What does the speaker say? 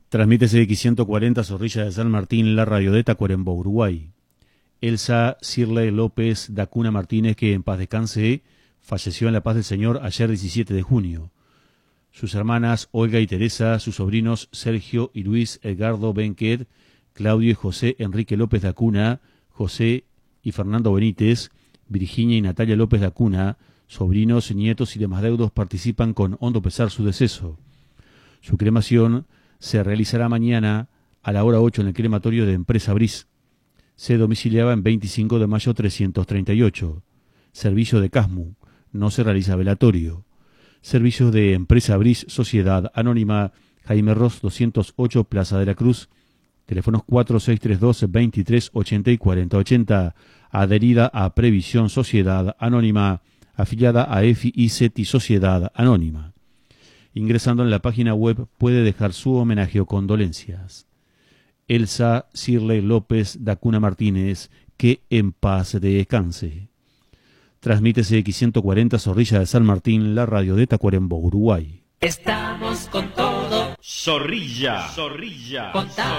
Transmítese X140 Zorrilla de San Martín, la radio de Tacuarembó, Uruguay. Elsa Cirle López da Cuna Martínez, que en paz descanse, falleció en la paz del Señor ayer 17 de junio. Sus hermanas Olga y Teresa, sus sobrinos Sergio y Luis Edgardo Benquet, Claudio y José Enrique López da Cuna, José y Fernando Benítez, Virginia y Natalia López da Cuna, sobrinos, nietos y demás deudos participan con hondo pesar su deceso. Su cremación se realizará mañana a la hora 8 en el crematorio de Empresa Bris. Se domiciliaba en 25 de mayo 338. Servicio de Casmu. No se realiza velatorio. Servicios de Empresa Bris, Sociedad Anónima, Jaime Ross 208, Plaza de la Cruz. Teléfonos 4632-2380 y 4080. Adherida a Previsión Sociedad Anónima, afiliada a EFI y CETI Sociedad Anónima. Ingresando en la página web puede dejar su homenaje o condolencias. Elsa Cirle López da Cuna Martínez, que en paz descanse. Transmítese X140 Zorrilla de San Martín, la radio de Tacuarembó, Uruguay. Estamos con todo. Zorrilla. Contá.